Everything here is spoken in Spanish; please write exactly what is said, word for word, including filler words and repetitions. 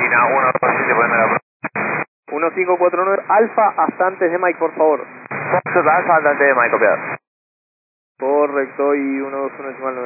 Argentina, uno dos siete, poneme la prueba. uno cinco cuatro nueve, Alfa, hasta antes de Mike, por favor. Fox Alfa, andante de Mike, copiado. Correcto, y uno dos uno decimal nueve.